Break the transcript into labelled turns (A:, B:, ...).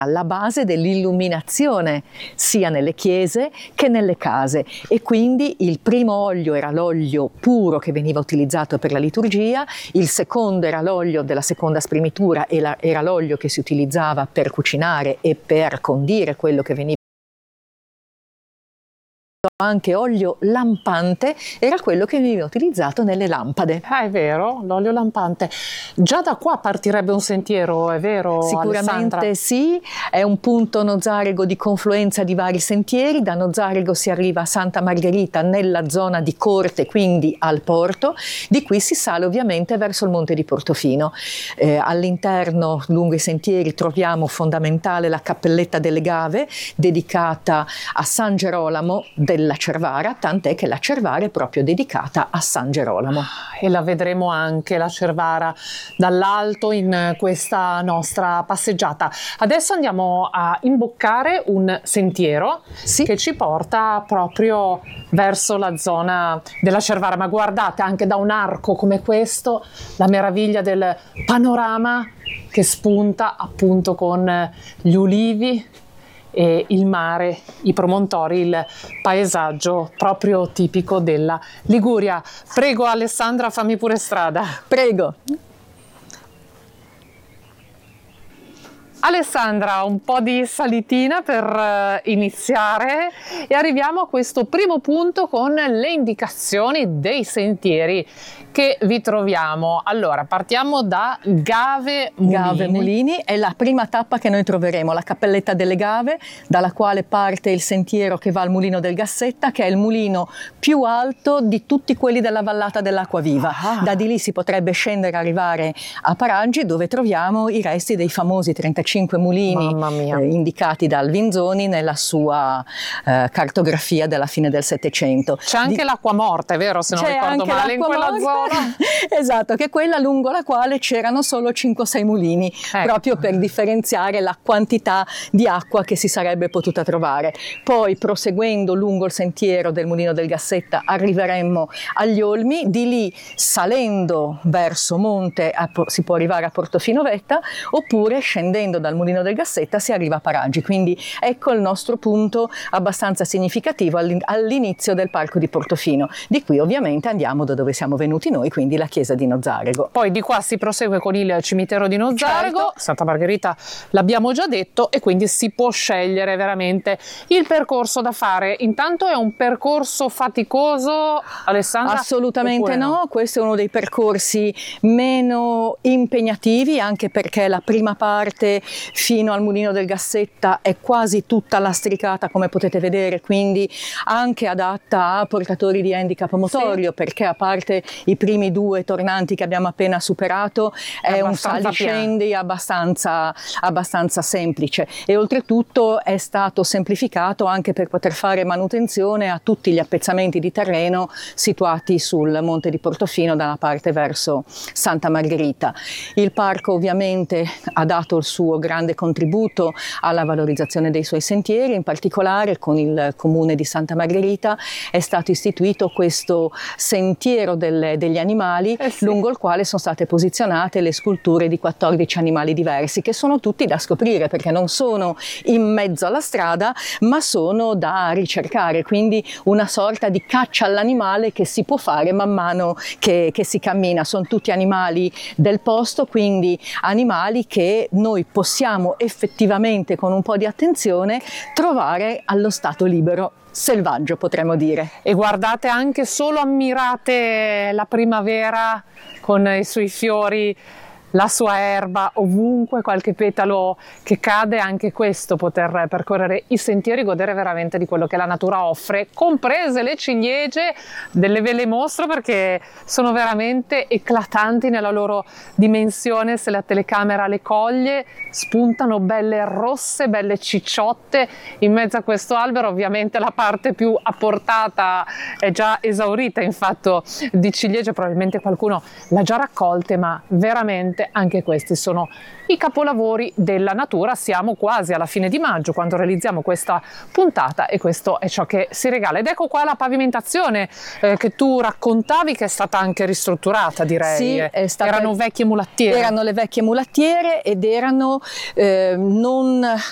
A: alla base dell'illuminazione sia nelle chiese che nelle case, e quindi il primo olio era l'olio puro che veniva utilizzato per la liturgia, il secondo era l'olio della seconda spremitura e era l'olio che si utilizzava per cucinare e per condire quello che veniva. Anche olio lampante era quello che veniva utilizzato nelle lampade.
B: È vero, l'olio lampante. Già da qua partirebbe un sentiero, è vero?
A: Sicuramente
B: Alessandra?
A: sì, è un punto Nozarego di confluenza di vari sentieri. Da Nozarego si arriva a Santa Margherita nella zona di Corte, quindi al porto. Di qui si sale ovviamente verso il monte di Portofino. All'interno, lungo i sentieri, troviamo fondamentale la Cappelletta delle Gave, dedicata a San Gerolamo della Cervara, tant'è che la Cervara è proprio dedicata a San Gerolamo.
B: E la vedremo anche, la Cervara, dall'alto in questa nostra passeggiata. Adesso andiamo a imboccare un sentiero che ci porta proprio verso la zona della Cervara, ma guardate, anche da un arco come questo, la meraviglia del panorama che spunta appunto con gli ulivi e il mare, i promontori, il paesaggio proprio tipico della Liguria. Prego Alessandra, fammi pure strada.
A: Prego.
B: Alessandra, un po' di salitina per iniziare e arriviamo a questo primo punto con le indicazioni dei sentieri che vi troviamo. Allora, partiamo da Gave Mulini.
A: Gave Mulini è la prima tappa che noi troveremo, la Cappelletta delle Gave, dalla quale parte il sentiero che va al Mulino del Gassetta, che è il mulino più alto di tutti quelli della vallata dell'Acquaviva. Da di lì si potrebbe scendere e arrivare a Paraggi, dove troviamo i resti dei famosi 35 mulini indicati da Alvinzoni nella sua cartografia della fine del Settecento.
B: C'è anche l'acqua morta, è vero, se non ricordo male, in quella zona.
A: Esatto, che è quella lungo la quale c'erano solo 5-6 mulini, proprio per differenziare la quantità di acqua che si sarebbe potuta trovare. Poi, proseguendo lungo il sentiero del Mulino del Gassetta, arriveremmo agli Olmi. Di lì, salendo verso monte, si può arrivare a Portofino Vetta, oppure scendendo dal Mulino del Gassetta si arriva a Paraggi. Quindi ecco il nostro punto abbastanza significativo all'inizio del parco di Portofino. Di qui ovviamente andiamo da dove siamo venuti noi, quindi la chiesa di Nozarego.
B: Poi di qua si prosegue con il cimitero di Nozarego, certo. Santa Margherita l'abbiamo già detto, e quindi si può scegliere veramente il percorso da fare. Intanto è un percorso faticoso, Alessandra?
A: Assolutamente no, questo è uno dei percorsi meno impegnativi, anche perché la prima parte fino al Mulino del Gassetta è quasi tutta lastricata, come potete vedere, quindi anche adatta a portatori di handicap motorio, perché a parte i primi 2 tornanti che abbiamo appena superato è un saliscendi abbastanza semplice, e oltretutto è stato semplificato anche per poter fare manutenzione a tutti gli appezzamenti di terreno situati sul monte di Portofino dalla parte verso Santa Margherita. Il parco ovviamente ha dato il suo grande contributo alla valorizzazione dei suoi sentieri, in particolare con il comune di Santa Margherita è stato istituito questo sentiero degli animali, lungo il quale sono state posizionate le sculture di 14 animali diversi, che sono tutti da scoprire, perché non sono in mezzo alla strada, ma sono da ricercare, quindi una sorta di caccia all'animale che si può fare man mano che si cammina. Sono tutti animali del posto, quindi animali che noi possiamo effettivamente, con un po' di attenzione, trovare allo stato libero, selvaggio potremmo dire.
B: E guardate, anche solo ammirate la primavera con i suoi fiori, la sua erba, ovunque qualche petalo che cade, anche questo, poter percorrere i sentieri, godere veramente di quello che la natura offre, comprese le ciliegie. Ve le mostro perché sono veramente eclatanti nella loro dimensione. Se la telecamera le coglie, spuntano belle rosse, belle cicciotte in mezzo a questo albero. Ovviamente la parte più a portata è già esaurita in fatto di ciliegie, probabilmente qualcuno l'ha già raccolte, ma veramente anche questi sono i capolavori della natura. Siamo quasi alla fine di maggio quando realizziamo questa puntata, e questo è ciò che si regala. Ed ecco qua la pavimentazione che tu raccontavi, che è stata anche ristrutturata, direi.
A: Sì,
B: erano vecchie mulattiere.
A: Erano le vecchie mulattiere, ed erano non